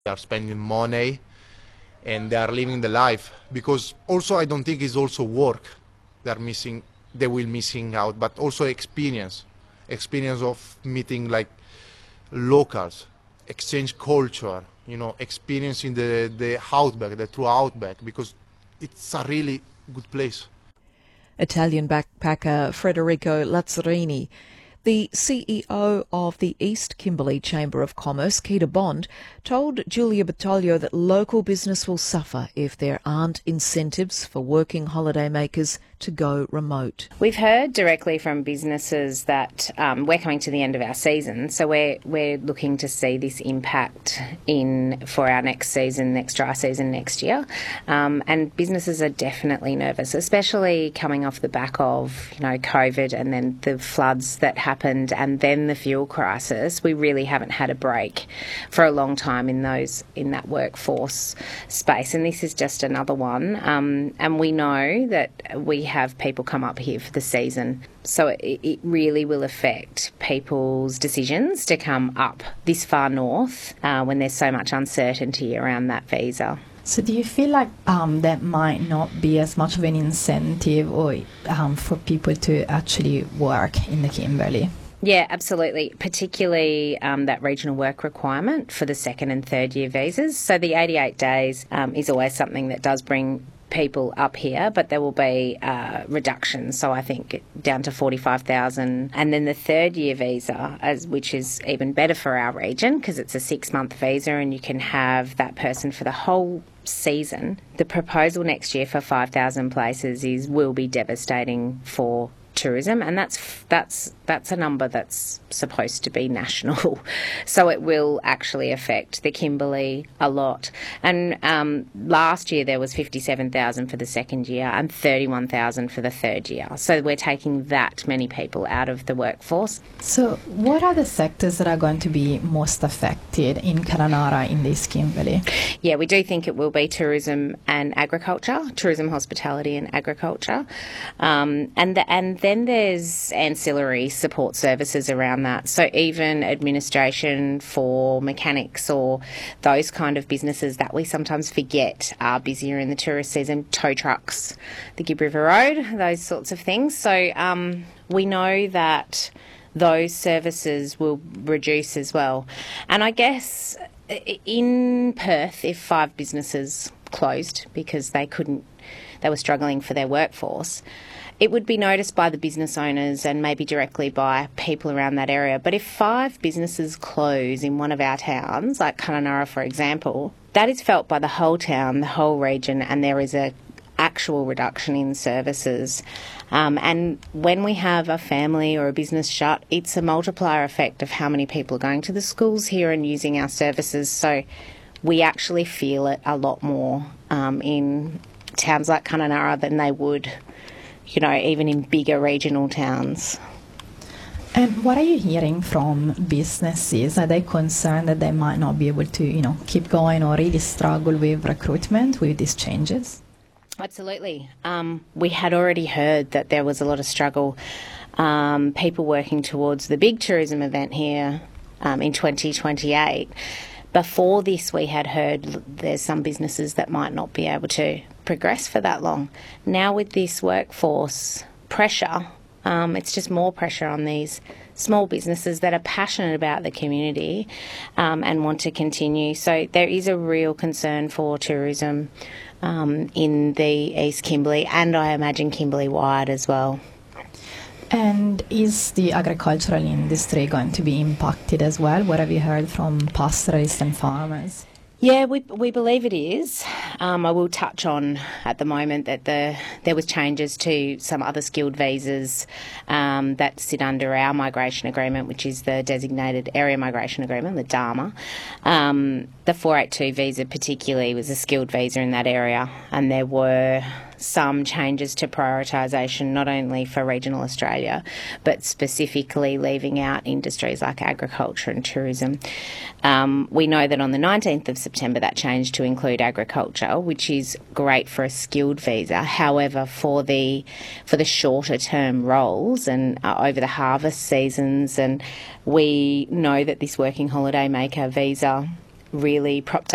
They are spending money and they are living the life, because also I don't think it's also work they will missing out, but also experience of meeting like locals, exchange culture, experiencing the outback, the true outback, because it's a really good place. Italian backpacker Federico Lazzarini. The CEO of the East Kimberley Chamber of Commerce, Keita Bond, told Julia Battaglio that local business will suffer if there aren't incentives for working holidaymakers to go remote. We've heard directly from businesses that we're coming to the end of our season, so we're looking to see this impact for our next season, next dry season next year. And businesses are definitely nervous, especially coming off the back of COVID and then the floods that happened and then the fuel crisis. We really haven't had a break for a long time in that workforce space, and this is just another one. And we know that we have people come up here for the season, so it really will affect people's decisions to come up this far north when there's so much uncertainty around that visa. So do you feel like that might not be as much of an incentive for people to actually work in the Kimberley? Yeah, absolutely, particularly that regional work requirement for the second and third year visas. So the 88 days is always something that does bring people up here, but there will be reductions, so I think down to 45,000. And then the third year visa, which is even better for our region because it's a 6-month visa and you can have that person for the whole season. The proposal next year for 5,000 places will be devastating for tourism, and that's a number that's supposed to be national, so it will actually affect the Kimberley a lot. And last year there was 57,000 for the second year and 31,000 for the third year, so we're taking that many people out of the workforce. So what are the sectors that are going to be most affected in Kununurra in this Kimberley? Yeah, we do think it will be tourism and agriculture, tourism, hospitality and agriculture, and then there's ancillary support services around that. So even administration for mechanics or those kind of businesses that we sometimes forget are busier in the tourist season, tow trucks, the Gibb River Road, those sorts of things. So we know that those services will reduce as well. And I guess in Perth, if 5 businesses closed because they were struggling for their workforce, it would be noticed by the business owners and maybe directly by people around that area. But if 5 businesses close in one of our towns, like Kununurra for example, that is felt by the whole town, the whole region, and there is a actual reduction in services. And when we have a family or a business shut, it's a multiplier effect of how many people are going to the schools here and using our services. So we actually feel it a lot more in towns like Kununurra than they would even in bigger regional towns. And what are you hearing from businesses? Are they concerned that they might not be able to, keep going or really struggle with recruitment with these changes? Absolutely. We had already heard that there was a lot of struggle. People working towards the big tourism event here in 2028. Before this, we had heard there's some businesses that might not be able to progress for that long. Now with this workforce pressure, it's just more pressure on these small businesses that are passionate about the community and want to continue. So there is a real concern for tourism in the East Kimberley, and I imagine Kimberley-wide as well. And is the agricultural industry going to be impacted as well? What have you heard from pastoralists and farmers? Yeah, we believe it is. I will touch on at the moment that there was changes to some other skilled visas that sit under our migration agreement, which is the Designated Area Migration Agreement, the DAMA. The 482 visa particularly was a skilled visa in that area, and there were some changes to prioritisation, not only for regional Australia, but specifically leaving out industries like agriculture and tourism. We know that on the 19th of September that changed to include agriculture, which is great for a skilled visa. However, for the shorter term roles and over the harvest seasons, and we know that this working holiday maker visa really propped